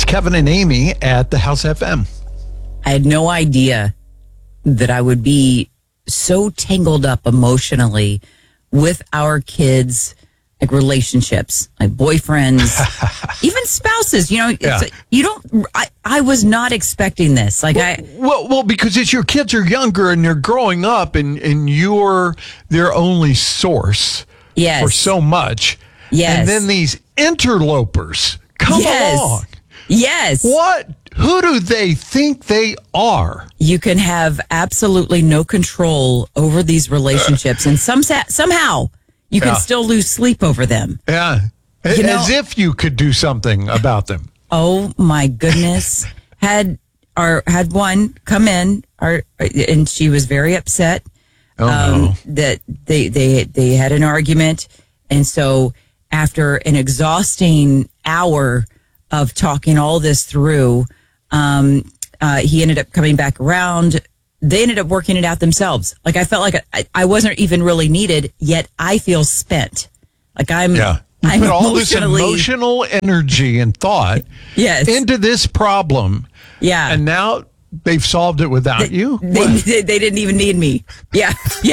Kevin and Amy at the House FM. I had no idea that I would be so tangled up emotionally with our kids, like relationships, like boyfriends, even spouses. I was not expecting this. Well, because it's your kids are younger and they're growing up, and you're their only source for so much. Yes. And then these interlopers come along. Yes. What? Who do they think they are? You can have absolutely no control over these relationships, and somehow you can still lose sleep over them. Yeah. As if you could do something about them. Oh my goodness. Had one come in, and she was very upset that they had an argument. And so after an exhausting hour of talking all this through, he ended up coming back around. They ended up working it out themselves. Like, I felt like I wasn't even really needed, yet I feel spent. Like I'm put all this emotional energy and thought into this problem. Yeah. And now they've solved it without you? They didn't even need me. Yeah.